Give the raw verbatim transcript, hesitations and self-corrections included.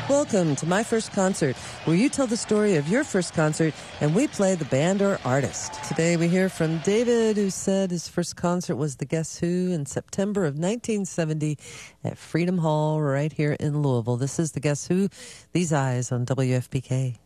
Welcome to My First Concert, where you tell the story of your first concert and we play the band or artist. Today we hear from David, who said his first concert was the Guess Who in September of nineteen seventy at Freedom Hall right here in Louisville. This is the Guess Who, These Eyes on W F P K.